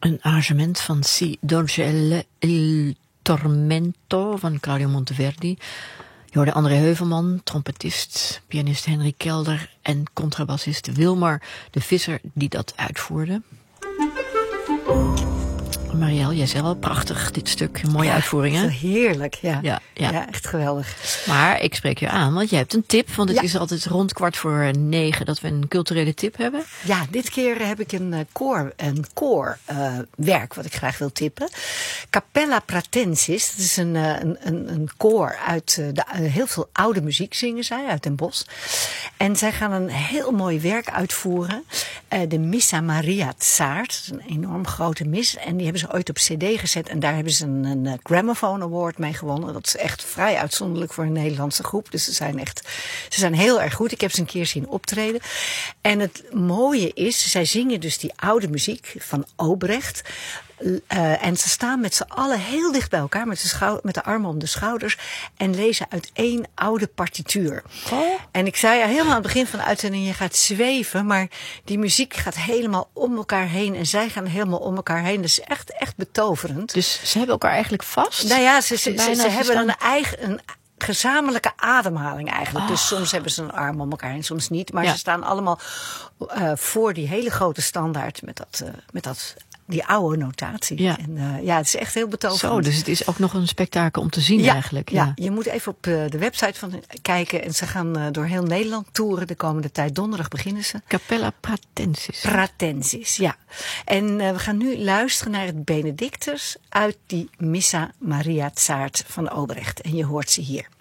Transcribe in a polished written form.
Een arrangement van Si Dolce il Tormento van Claudio Monteverdi. Je hoorde André Heuvelman, trompetist, pianist Henry Kelder en contrabassist Wilmar de Visser die dat uitvoerde. Marielle, jij zei wel prachtig dit stuk. Een mooie uitvoering, hè? Heerlijk, ja. Ja, echt geweldig. Maar ik spreek je aan, want jij hebt een tip. Want het is altijd rond 8:45 dat we een culturele tip hebben. Ja, dit keer heb ik een koorwerk wat ik graag wil tippen. Cappella Pratensis. Dat is een koor uit heel veel oude muziek zingen zij, uit Den Bosch. En zij gaan een heel mooi werk uitvoeren. De Missa Maria Tsaart. Dat is een enorm grote mis. En die hebben ze ooit op cd gezet. En daar hebben ze een Gramophone Award mee gewonnen. Dat is echt vrij uitzonderlijk voor een Nederlandse groep. Dus ze zijn heel erg goed. Ik heb ze een keer zien optreden. En het mooie is, zij zingen dus die oude muziek van Obrecht. En ze staan met z'n allen heel dicht bij elkaar, met de armen om de schouders, en lezen uit één oude partituur. Oh. En ik zei helemaal aan het begin van de uitzending, je gaat zweven, maar die muziek gaat helemaal om elkaar heen en zij gaan helemaal om elkaar heen. Dat is echt betoverend. Dus ze hebben elkaar eigenlijk vast? Nou ja, ze hebben een gezamenlijke ademhaling eigenlijk. Dus soms hebben ze een arm om elkaar heen, soms niet. Maar ze staan allemaal voor die hele grote standaard met die oude notatie. Ja. En het is echt heel betoverend. Zo, dus het is ook nog een spektakel om te zien eigenlijk. Ja, je moet even op de website van kijken. En ze gaan door heel Nederland toeren de komende tijd. Donderdag beginnen ze. Cappella Pratensis. Pratensis, ja. En we gaan nu luisteren naar het Benedictus uit die Missa Maria Tsaart van Obrecht. En je hoort ze hier.